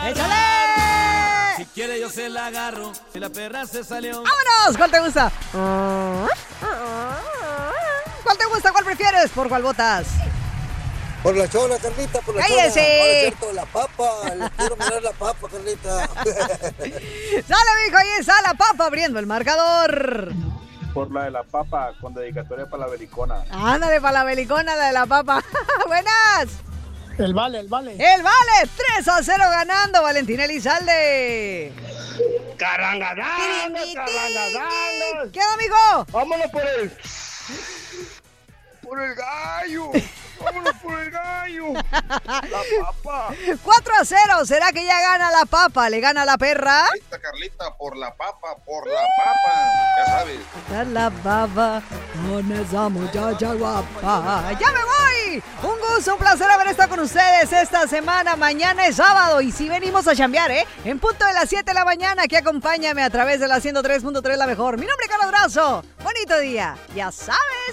¡Échale! Si quiere yo se la agarro, si la perra se salió. ¡Vámonos! ¿Cuál te gusta? ¿Cuál te gusta? ¿Cuál prefieres? ¿Por cuál votas? Por la chola, Carlita, por la chola. ¡Cállese! Ahora es cierto, la papa. Le quiero mirar la papa, Carlita. Sale, mijo, ahí está la papa abriendo el marcador. Por la de la papa, con dedicatoria para la belicona. Ándale, para la belicona, la de la papa. Buenas. El vale, el vale. El vale, 3-0 ganando Valentín Elizalde. ¡Carangadanga! ¿Qué onda, amigo? ¡Vámonos por el gallo! ¡Vámonos por el gallo! ¡La papa! 4-0, ¿será que ya gana la papa? ¿Le gana la perra? Carlita, por la papa, ya sabes. Por la papa, con esa muchacha guapa. ¡Ya me voy! Un gusto, un placer haber estado con ustedes esta semana. Mañana es sábado y sí venimos a chambear, ¿eh? En punto de las 7 de la mañana, que acompáñame a través de la 103.3 La Mejor. Mi nombre es Carlos Brazo. Bonito día, ya sabes.